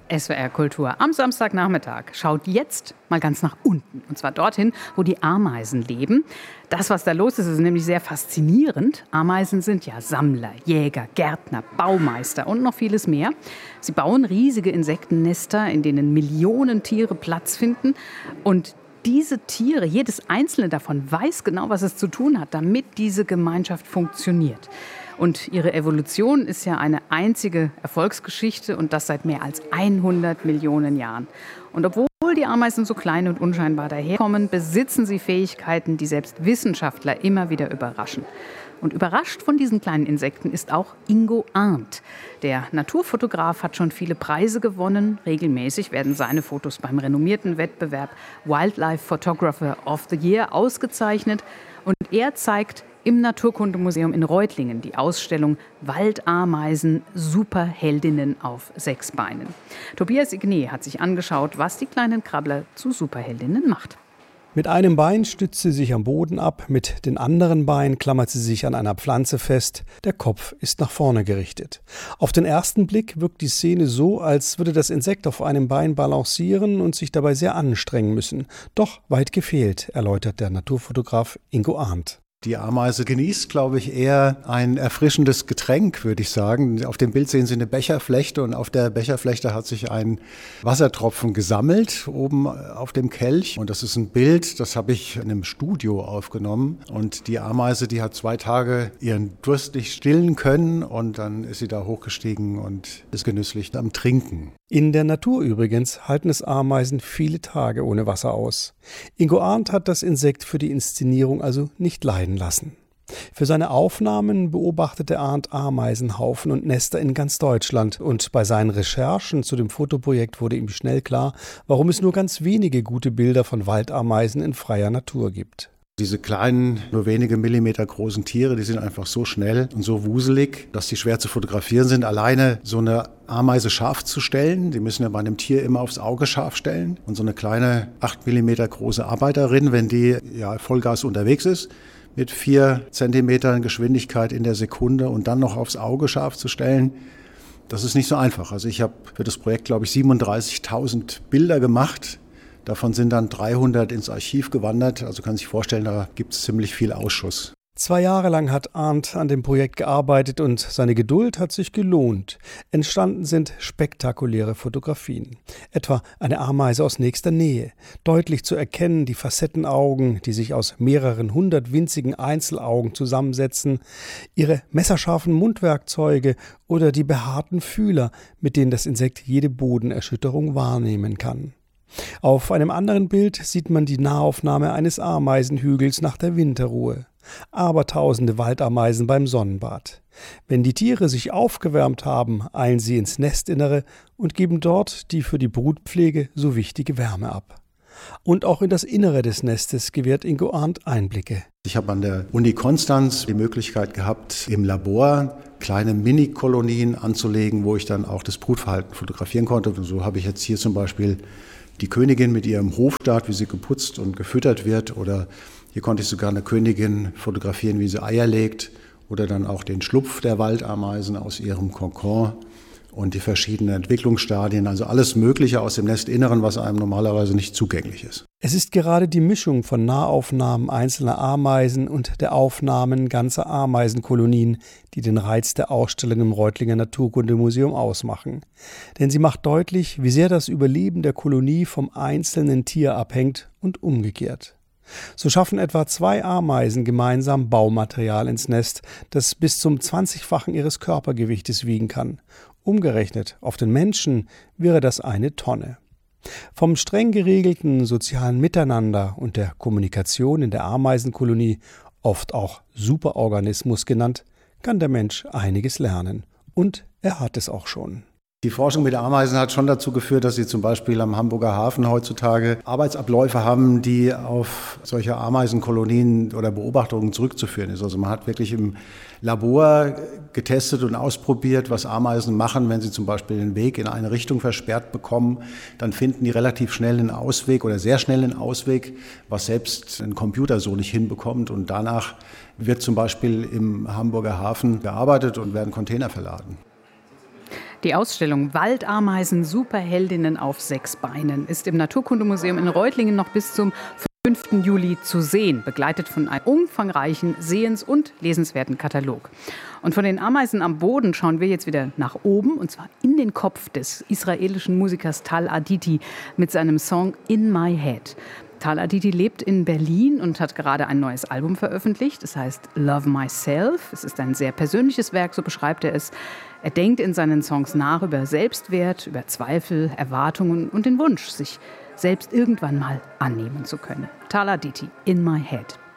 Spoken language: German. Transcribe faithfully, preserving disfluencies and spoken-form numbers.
S W R Kultur am Samstagnachmittag schaut jetzt mal ganz nach unten. Und zwar dorthin, wo die Ameisen leben. Das, was da los ist, ist nämlich sehr faszinierend. Ameisen sind ja Sammler, Jäger, Gärtner, Baumeister und noch vieles mehr. Sie bauen riesige Insektennester, in denen Millionen Tiere Platz finden. Und diese Tiere, jedes einzelne davon, weiß genau, was es zu tun hat, damit diese Gemeinschaft funktioniert. Und ihre Evolution ist ja eine einzige Erfolgsgeschichte und das seit mehr als hundert Millionen Jahren. Und obwohl die Ameisen so klein und unscheinbar daherkommen, besitzen sie Fähigkeiten, die selbst Wissenschaftler immer wieder überraschen. Und überrascht von diesen kleinen Insekten ist auch Ingo Arndt. Der Naturfotograf hat schon viele Preise gewonnen. Regelmäßig werden seine Fotos beim renommierten Wettbewerb Wildlife Photographer of the Year ausgezeichnet. Und er zeigt im Naturkundemuseum in Reutlingen die Ausstellung Waldameisen, Superheldinnen auf sechs Beinen. Tobias Igné hat sich angeschaut, was die kleinen Krabbler zu Superheldinnen macht. Mit einem Bein stützt sie sich am Boden ab, mit den anderen Beinen klammert sie sich an einer Pflanze fest. Der Kopf ist nach vorne gerichtet. Auf den ersten Blick wirkt die Szene so, als würde das Insekt auf einem Bein balancieren und sich dabei sehr anstrengen müssen. Doch weit gefehlt, erläutert der Naturfotograf Ingo Arndt. Die Ameise genießt, glaube ich, eher ein erfrischendes Getränk, würde ich sagen. Auf dem Bild sehen Sie eine Becherflechte und auf der Becherflechte hat sich ein Wassertropfen gesammelt, oben auf dem Kelch. Und das ist ein Bild, das habe ich in einem Studio aufgenommen. Und die Ameise, die hat zwei Tage ihren Durst nicht stillen können und dann ist sie da hochgestiegen und ist genüsslich am Trinken. In der Natur übrigens halten es Ameisen viele Tage ohne Wasser aus. Ingo Arndt hat das Insekt für die Inszenierung also nicht leiden lassen. Für seine Aufnahmen beobachtete Arndt Ameisenhaufen und Nester in ganz Deutschland. Und bei seinen Recherchen zu dem Fotoprojekt wurde ihm schnell klar, warum es nur ganz wenige gute Bilder von Waldameisen in freier Natur gibt. Diese kleinen, nur wenige Millimeter großen Tiere, die sind einfach so schnell und so wuselig, dass die schwer zu fotografieren sind. Alleine so eine Ameise scharf zu stellen, die müssen ja bei einem Tier immer aufs Auge scharf stellen. Und so eine kleine, acht Millimeter große Arbeiterin, wenn die ja Vollgas unterwegs ist, mit vier Zentimetern Geschwindigkeit in der Sekunde und dann noch aufs Auge scharf zu stellen, das ist nicht so einfach. Also ich habe für das Projekt, glaube ich, siebenunddreißigtausend Bilder gemacht. Davon sind dann dreihundert ins Archiv gewandert. Also kann sich vorstellen, da gibt es ziemlich viel Ausschuss. Zwei Jahre lang hat Arndt an dem Projekt gearbeitet und seine Geduld hat sich gelohnt. Entstanden sind spektakuläre Fotografien. Etwa eine Ameise aus nächster Nähe. Deutlich zu erkennen die Facettenaugen, die sich aus mehreren hundert winzigen Einzelaugen zusammensetzen, ihre messerscharfen Mundwerkzeuge oder die behaarten Fühler, mit denen das Insekt jede Bodenerschütterung wahrnehmen kann. Auf einem anderen Bild sieht man die Nahaufnahme eines Ameisenhügels nach der Winterruhe. Abertausende Waldameisen beim Sonnenbad. Wenn die Tiere sich aufgewärmt haben, eilen sie ins Nestinnere und geben dort die für die Brutpflege so wichtige Wärme ab. Und auch in das Innere des Nestes gewährt Ingo Arndt Einblicke. Ich habe an der Uni Konstanz die Möglichkeit gehabt, im Labor kleine Mini-Kolonien anzulegen, wo ich dann auch das Brutverhalten fotografieren konnte. Und so habe ich jetzt hier zum Beispiel die Königin mit ihrem Hofstaat, wie sie geputzt und gefüttert wird. Oder hier konnte ich sogar eine Königin fotografieren, wie sie Eier legt. Oder dann auch den Schlupf der Waldameisen aus ihrem Kokon und die verschiedenen Entwicklungsstadien. Also alles Mögliche aus dem Nestinneren, was einem normalerweise nicht zugänglich ist. Es ist gerade die Mischung von Nahaufnahmen einzelner Ameisen und der Aufnahmen ganzer Ameisenkolonien, die den Reiz der Ausstellung im Reutlinger Naturkundemuseum ausmachen. Denn sie macht deutlich, wie sehr das Überleben der Kolonie vom einzelnen Tier abhängt und umgekehrt. So schaffen etwa zwei Ameisen gemeinsam Baumaterial ins Nest, das bis zum zwanzigfachen ihres Körpergewichtes wiegen kann. Umgerechnet auf den Menschen wäre das eine Tonne. Vom streng geregelten sozialen Miteinander und der Kommunikation in der Ameisenkolonie, oft auch Superorganismus genannt, kann der Mensch einiges lernen. Und er hat es auch schon. Die Forschung mit Ameisen hat schon dazu geführt, dass Sie zum Beispiel am Hamburger Hafen heutzutage Arbeitsabläufe haben, die auf solche Ameisenkolonien oder Beobachtungen zurückzuführen ist. Also man hat wirklich im Labor getestet und ausprobiert, was Ameisen machen, wenn sie zum Beispiel den Weg in eine Richtung versperrt bekommen. Dann finden die relativ schnell einen Ausweg oder sehr schnell einen Ausweg, was selbst ein Computer so nicht hinbekommt. Und danach wird zum Beispiel im Hamburger Hafen gearbeitet und werden Container verladen. Die Ausstellung Waldameisen Superheldinnen auf sechs Beinen ist im Naturkundemuseum in Reutlingen noch bis zum fünften Juli zu sehen, begleitet von einem umfangreichen, sehens- und lesenswerten Katalog. Und von den Ameisen am Boden schauen wir jetzt wieder nach oben, und zwar in den Kopf des israelischen Musikers Tal Aditi mit seinem Song In My Head. Tal Aditi lebt in Berlin und hat gerade ein neues Album veröffentlicht. Es heißt Love Myself. Es ist ein sehr persönliches Werk, so beschreibt er es. Er denkt in seinen Songs nach über Selbstwert, über Zweifel, Erwartungen und den Wunsch, sich selbst irgendwann mal annehmen zu können. Tal Aditi, In My Head.